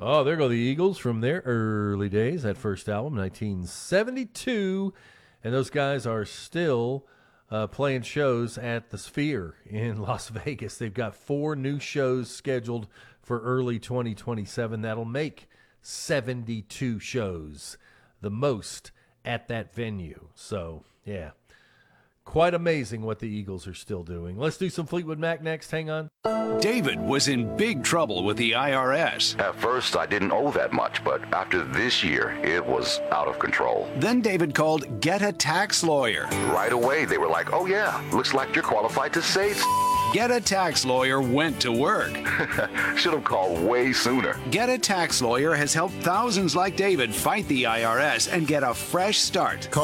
Oh, there go the Eagles from their early days. That first album, 1972. And those guys are still playing shows at the Sphere in Las Vegas. They've got 4 new shows scheduled for early 2027. That'll make 72 shows, the most at that venue. So, yeah, quite amazing what the Eagles are still doing. Let's do some Fleetwood Mac next. Hang on. David was in big trouble with the IRS. At first, I didn't owe that much, but after this year, it was out of control. Then David called Get a Tax Lawyer. Right away, they were like, oh yeah, looks like you're qualified to save. Get a Tax Lawyer went to work. Should have called way sooner. Get a Tax Lawyer has helped thousands like David fight the IRS and get a fresh start. Call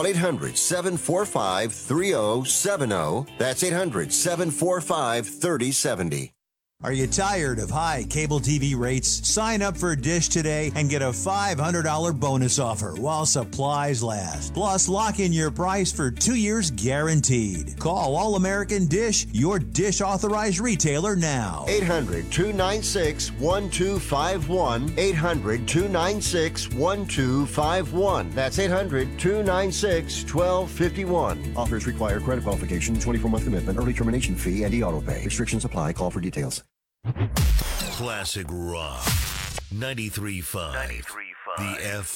800-745-3070. That's 800-745-3070. Are you tired of high cable TV rates? Sign up for Dish today and get a $500 bonus offer while supplies last. Plus, lock in your price for 2 years guaranteed. Call All American Dish, your Dish authorized retailer now. 800-296-1251. 800-296-1251. That's 800-296-1251. Offers require credit qualification, 24-month commitment, early termination fee, and e-auto pay. Restrictions apply. Call for details. Classic Rock 93.5. The